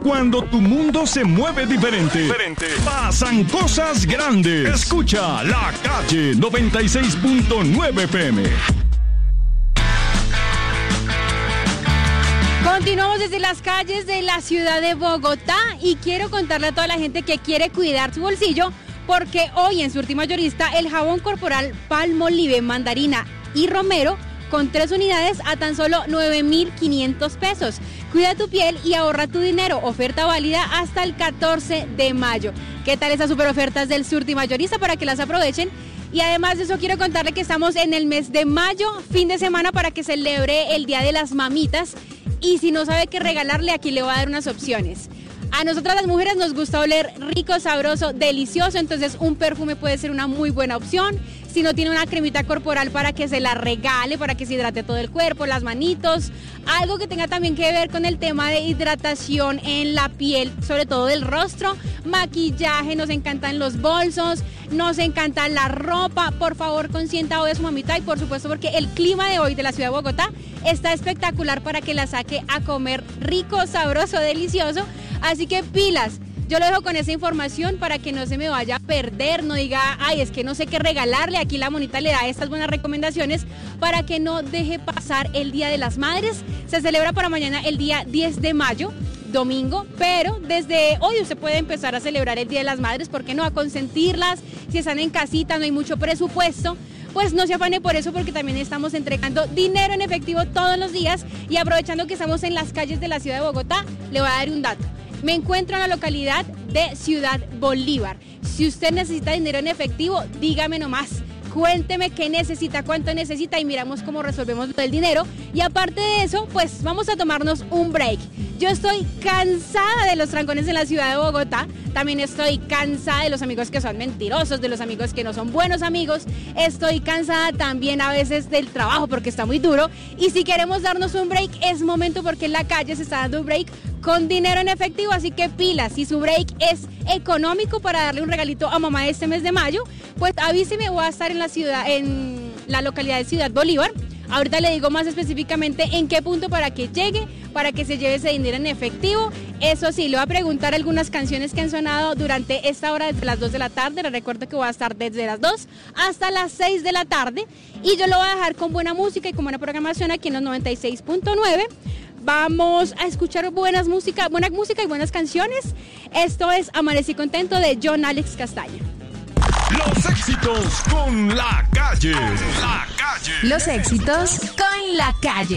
Cuando tu mundo se mueve diferente, pasan cosas grandes. Escucha La Calle 96.9 FM. Continuamos desde las calles de la ciudad de Bogotá y quiero contarle a toda la gente que quiere cuidar su bolsillo porque hoy en Surti Mayorista el jabón corporal Palmolive, mandarina y romero con 3 unidades a tan solo 9.500 pesos. Cuida tu piel y ahorra tu dinero. Oferta válida hasta el 14 de mayo. ¿Qué tal esas super ofertas del Surti Mayorista para que las aprovechen? Y además de eso quiero contarle que estamos en el mes de mayo, fin de semana para que celebre el Día de las Mamitas. Y si no sabe qué regalarle, aquí le voy a dar unas opciones. A nosotras las mujeres nos gusta oler rico, sabroso, delicioso, entonces un perfume puede ser una muy buena opción. Si no tiene una cremita corporal para que se la regale, para que se hidrate todo el cuerpo, las manitos, algo que tenga también que ver con el tema de hidratación en la piel, sobre todo del rostro, maquillaje, nos encantan los bolsos, nos encanta la ropa. Por favor, consienta hoy a su mamita y por supuesto porque el clima de hoy de la ciudad de Bogotá está espectacular para que la saque a comer rico, sabroso, delicioso. Así que pilas. Yo lo dejo con esa información para que no se me vaya a perder, no diga, ay, es que no sé qué regalarle. Aquí la monita le da estas buenas recomendaciones para que no deje pasar el Día de las Madres. Se celebra para mañana el día 10 de mayo, domingo, pero desde hoy usted puede empezar a celebrar el Día de las Madres, ¿por qué no? A consentirlas. Si están en casita, no hay mucho presupuesto, pues no se afane por eso, porque también estamos entregando dinero en efectivo todos los días. Y aprovechando que estamos en las calles de la ciudad de Bogotá, le voy a dar un dato. Me encuentro en la localidad de Ciudad Bolívar. Si usted necesita dinero en efectivo, dígame nomás. Cuénteme qué necesita, cuánto necesita y miramos cómo resolvemos el dinero. Y aparte de eso, pues vamos a tomarnos un break. Yo estoy cansada de los trancones en la ciudad de Bogotá. También estoy cansada de los amigos que son mentirosos, de los amigos que no son buenos amigos. Estoy cansada también a veces del trabajo porque está muy duro. Y si queremos darnos un break, es momento porque en la calle se está dando un break con dinero en efectivo, así que pilas. Si su break es económico para darle un regalito a mamá este mes de mayo, pues avíseme, voy a estar en la ciudad, en la localidad de Ciudad Bolívar. Ahorita le digo más específicamente en qué punto para que llegue, para que se lleve ese dinero en efectivo. Eso sí, le voy a preguntar algunas canciones que han sonado durante esta hora desde las 2 de la tarde. Les recuerdo que voy a estar desde las 2 hasta las 6 de la tarde. Y yo lo voy a dejar con buena música y con buena programación aquí en los 96.9. Vamos a escuchar buena música y buenas canciones. Esto es Amanecí Contento de John Alex Castaña. Los éxitos con La Calle. La Calle. Los éxitos con La Calle.